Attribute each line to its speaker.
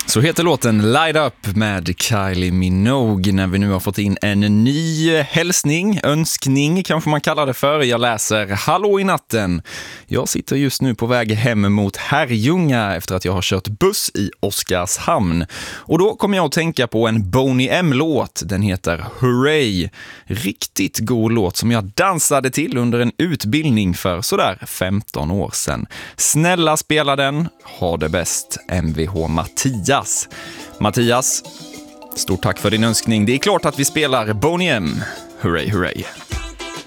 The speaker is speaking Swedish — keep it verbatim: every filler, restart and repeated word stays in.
Speaker 1: Så heter låten Light Up med Kylie Minogue när vi nu har fått in en ny hälsning, önskning kanske man kallar det för. Jag läser: Hallå i natten. Jag sitter just nu på väg hem mot Herrljunga efter att jag har kört buss i Oskarshamn. Och då kommer jag att tänka på en Boney M-låt. Den heter Hooray. Riktigt god låt som jag dansade till under en utbildning för sådär femton år sedan. Snälla spela den. Ha det bäst. M V H Mattias. Mattias, stort tack för din önskning. Det är klart att vi spelar Boney M. Hooray, hooray.